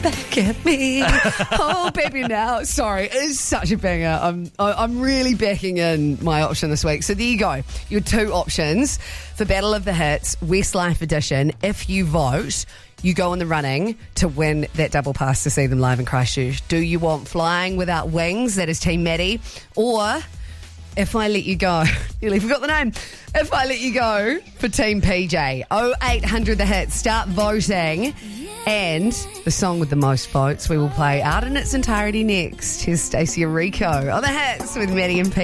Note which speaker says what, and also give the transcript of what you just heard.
Speaker 1: back at me. Oh, baby, now. Sorry, it's such a banger. I'm really backing in my option this week. So there you go. Your two options for Battle of the Hits, Westlife Edition. If you vote, you go in the running to win that double pass to see them live in Christchurch. Do you want Flying Without Wings? That is Team Maddie. Or If I Let You Go. Nearly forgot the name. If I Let You Go for Team PJ. 0800 The Hits. Start voting. And the song with the most votes we will play out in its entirety next. Here's Stacey Orico on The Hits with Maddie and PJ.